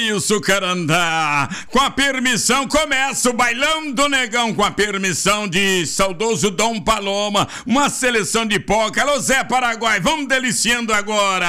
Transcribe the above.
Wilson Carandá. Com a permissão, começa o Bailão do Negão, com a permissão de saudoso Dom Paloma, uma seleção de poca. Alô, Zé Paraguai, vamos deliciando agora.